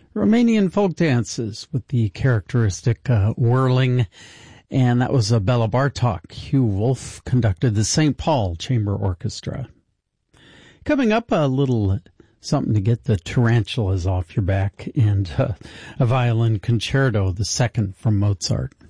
Romanian folk dances with the characteristic whirling, and that was Bela Bartok. Hugh Wolf conducted the St. Paul Chamber Orchestra. Coming up, a little something to get the tarantulas off your back, and a violin concerto, the second from Mozart.